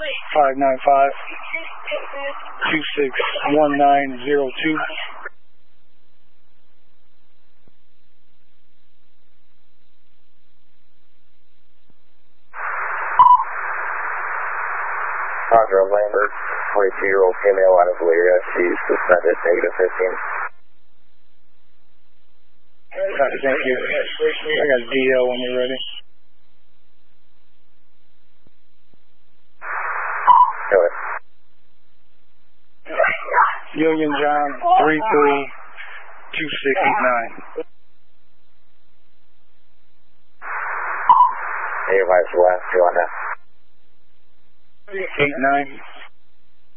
595-261902. Roger, Lambert, 22-year-old female out of Elyria. She's suspended, -15. Thank you. I got a DL when you're ready. Go ahead. Union John 332689. Hey, Vice, last two on that. 89.